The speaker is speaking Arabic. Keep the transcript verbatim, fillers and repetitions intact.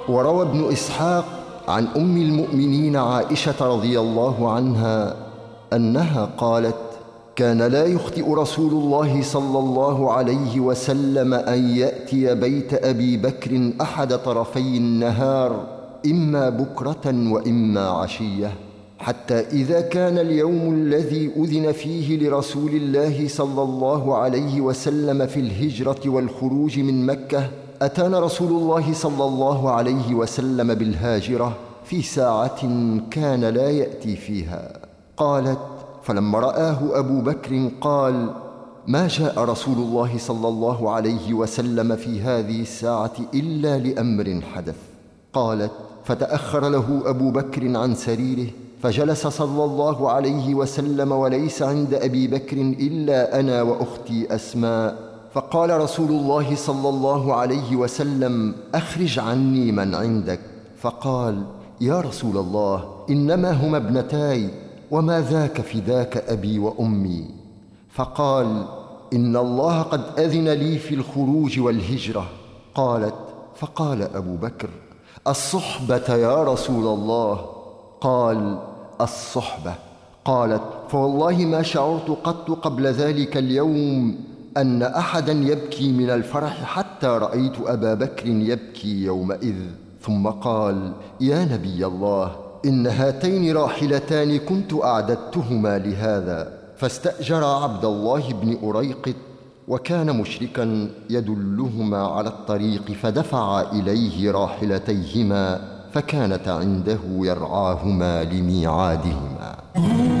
وروى ابن إسحاق عن أم المؤمنين عائشة رضي الله عنها أنها قالت: كان لا يخطئ رسول الله صلى الله عليه وسلم أن يأتي بيت أبي بكر أحد طرفي النهار، إما بكرة وإما عشية، حتى إذا كان اليوم الذي أذن فيه لرسول الله صلى الله عليه وسلم في الهجرة والخروج من مكة، أتانا رسول الله صلى الله عليه وسلم بالهاجرة في ساعة كان لا يأتي فيها. قالت: فلما رآه أبو بكر قال: ما جاء رسول الله صلى الله عليه وسلم في هذه الساعة إلا لأمر حدث. قالت: فتأخر له أبو بكر عن سريره، فجلس صلى الله عليه وسلم وليس عند أبي بكر إلا أنا وأختي أسماء، فقال رسول الله صلى الله عليه وسلم: أخرج عني من عندك. فقال: يا رسول الله، إنما هما ابنتاي، وما ذاك فداك أبي وأمي. فقال: إن الله قد أذن لي في الخروج والهجرة. قالت: فقال أبو بكر: الصحبة يا رسول الله. قال: الصحبة. قالت: فوالله ما شعرت قط قبل ذلك اليوم أن أحدا يبكي من الفرح حتى رأيت أبا بكر يبكي يومئذ. ثم قال: يا نبي الله، إن هاتين راحلتان كنت أعددتهما لهذا. فاستأجر عبد الله بن أريقط، وكان مشركا، يدلهما على الطريق، فدفع إليه راحلتيهما، فكانت عنده يرعاهما لميعادهما.